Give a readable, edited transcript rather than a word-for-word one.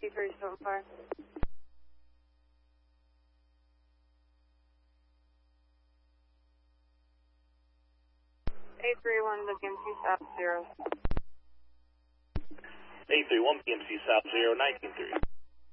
2375. 831 Book MC South 0. 831 BMC South 0, 193.